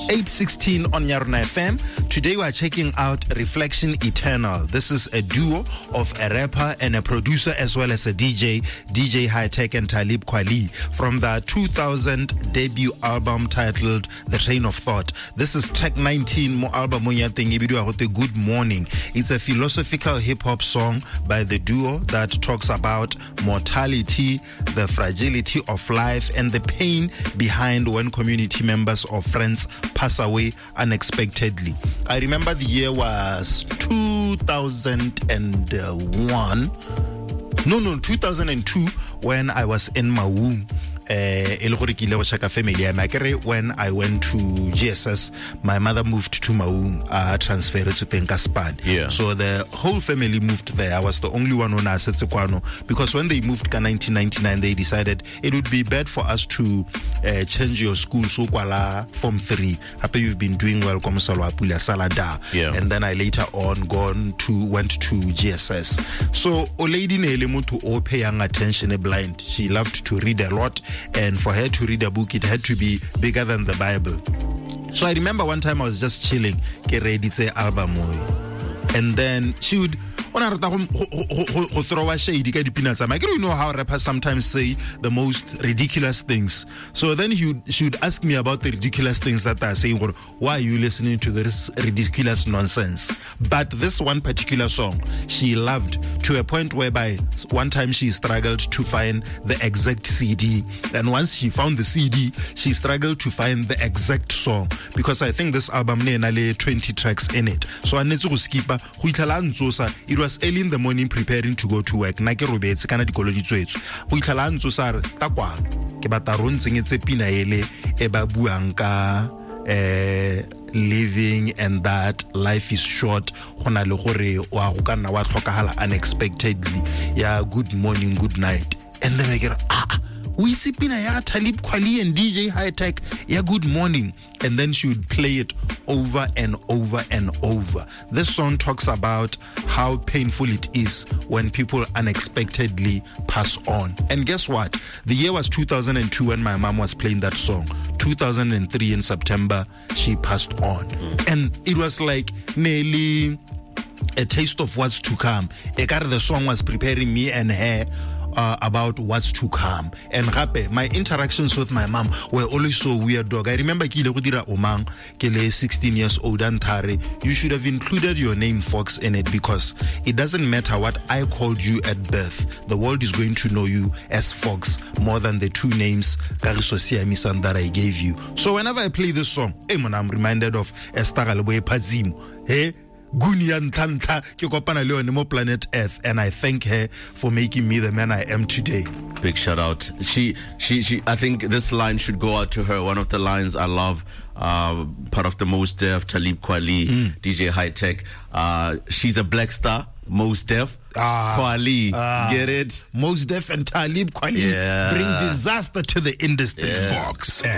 8:16 on Nyaruna FM. Today we are checking out Reflection Eternal. This is a duo of a rapper and a producer as well as a DJ Hi-Tech and Talib Kweli from the 2000 debut album titled The Train of Thought. This is track 19 mo album Good Morning. It's a philosophical hip-hop song by the duo that talks about mortality, the fragility of life, and the pain behind when community members or friends pass away unexpectedly. I remember the year was 2001. 2002 when I was in Maung. When I went to GSS, my mother moved to Maung, transferred to Tenkaspan. Yeah. So the whole family moved there. I was the only one on Asetsekwano because when they moved in 1999, they decided it would be bad for us to change your school. So kwala Form 3. Happy you've been doing well, Salada. Yeah. And then I later on went to GSS. So Olady Nelemutu o paying attention blind. She loved to read a lot. And for her to read a book, it had to be bigger than the Bible. So I remember one time I was just chilling, album, and then she would throw a shade. You know how rappers sometimes say the most ridiculous things. So then she would ask me about the ridiculous things that they're saying, or why are you listening to this ridiculous nonsense? But this one particular song she loved to a point whereby one time she struggled to find the exact CD, and once she found the CD, she struggled to find the exact song, because I think this album had 20 tracks in it. So I need to skip it was early in the morning preparing to go to work. Living and that life is short unexpectedly. Yeah, good morning, good night. And then I get we see Pina ya Talib Kweli and DJ Hi-Tech, yeah, good morning. And then she would play it over and over and over. This song talks about how painful it is when people unexpectedly pass on. And guess what? The year was 2002 when my mom was playing that song. 2003 in September, she passed on. And it was like nearly a taste of what's to come. The song was preparing me and her about what's to come. And my interactions with my mom were always so weird, dog. I remember 16 years old and Tare, you should have included your name Fox in it, because it doesn't matter what I called you at birth, the world is going to know you as Fox more than the two names that I gave you. So whenever I play this song, I'm reminded of Esther Alboe Pazim. Hey, planet Earth, and I thank her for making me the man I am today. Big shout out. She I think this line should go out to her. One of the lines I love, part of the Most Def, Talib Kweli, DJ Hi-Tech. She's a black star, Most Def. Kweli, get it? Most Def and Talib Kweli bring disaster to the industry. Yeah. Fox.